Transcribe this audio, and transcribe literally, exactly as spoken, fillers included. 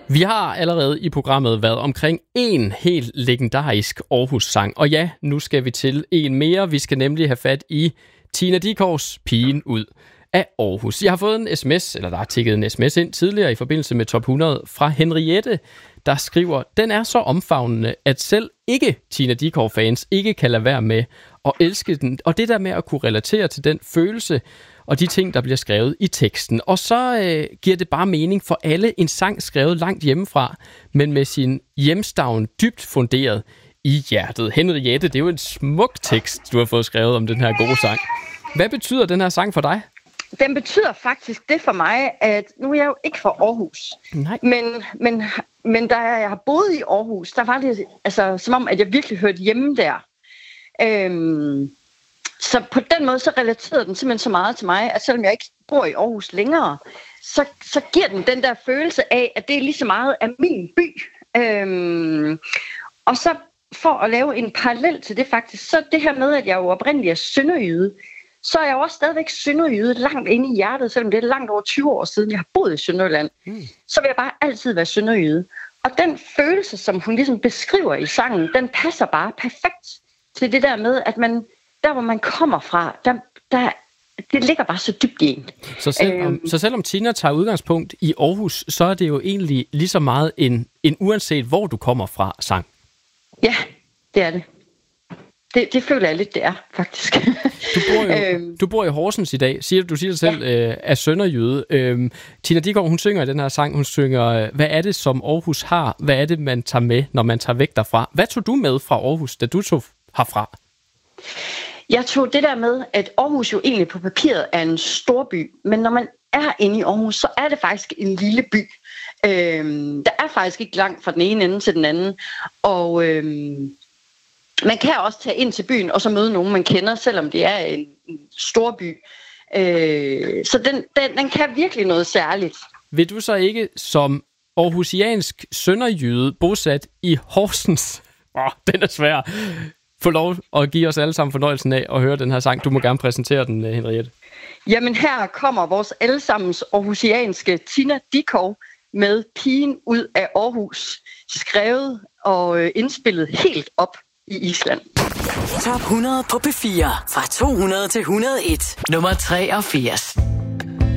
Vi har allerede i programmet været omkring en helt legendarisk Aarhus-sang. Og ja, nu skal vi til en mere. Vi skal nemlig have fat i Tina Dickows Pigen ud af Aarhus. Jeg har fået en sms, eller der er tikket en sms ind tidligere i forbindelse med Top hundrede fra Henriette, der skriver, den er så omfavnende, at selv ikke Tina Dickow-fans ikke kan lade være med at elske den. Og det der med at kunne relatere til den følelse og de ting, der bliver skrevet i teksten. Og så øh, giver det bare mening for alle en sang skrevet langt hjemmefra, men med sin hjemstavn dybt funderet i hjertet. Henriette, det er jo en smuk tekst, du har fået skrevet om den her gode sang. Hvad betyder den her sang for dig? Den betyder faktisk det for mig, at nu er jeg jo ikke fra Aarhus. Nej. Men, men, men da jeg har boet i Aarhus, der var det altså, som om, at jeg virkelig hørte hjemme der. Øhm, så på den måde, så relaterede den simpelthen så meget til mig, at selvom jeg ikke bor i Aarhus længere, så, så giver den den der følelse af, at det er lige så meget af min by. Øhm, og så for at lave en parallel til det faktisk, så det her med, at jeg jo oprindeligt er sønderjyde, så er jeg jo også stadigvæk sønderjyde langt inde i hjertet, selvom det er langt over tyve år siden, jeg har boet i Sønderjylland. Mm. Så vil jeg bare altid være sønderjyde. Og den følelse, som hun ligesom beskriver i sangen, den passer bare perfekt til det der med, at man, der hvor man kommer fra, der, der, det ligger bare så dybt i en. Så selvom, øhm, så selvom Tina tager udgangspunkt i Aarhus, så er det jo egentlig lige så meget en, en uanset hvor du kommer fra sang. Ja, det er det. Det, det føler jeg lidt, det er, faktisk. Du bor jo, øhm, du bor i Horsens i dag. Siger, du siger dig selv, ja. øh, er sønderjyde. Øhm, Tina Dickow, hun synger i den her sang, hun synger, hvad er det, som Aarhus har? Hvad er det, man tager med, når man tager væk derfra? Hvad tog du med fra Aarhus, da du tog herfra? Jeg tog det der med, at Aarhus jo egentlig på papiret er en stor by, men når man er inde i Aarhus, så er det faktisk en lille by. Øhm, der er faktisk ikke langt fra den ene ende til den anden, og øhm, man kan også tage ind til byen og så møde nogen, man kender, selvom det er en, en stor by. Øh, så den, den, den kan virkelig noget særligt. Vil du så ikke som aarhusiansk sønderjyde bosat i Horsens, åh, den er svær, få lov at give os alle sammen fornøjelsen af at høre den her sang? Du må gerne præsentere den, Henriette. Jamen her kommer vores allesammens aarhusianske Tina Dickow med Pigen ud af Aarhus, skrevet og indspillet helt op i Island. Top hundrede på P fire. Fra to hundrede til et hundrede og en. Nummer treogfirs.